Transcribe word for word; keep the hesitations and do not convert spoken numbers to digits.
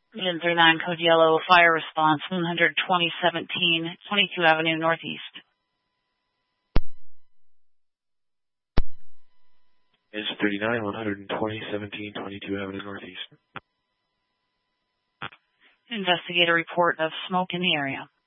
Agent three nine, code yellow, fire response, one twenty seventeen, twenty-two Avenue Northeast. Agent thirty-nine, one twenty seventeen, twenty-two Avenue Northeast. Investigate a report of smoke in the area.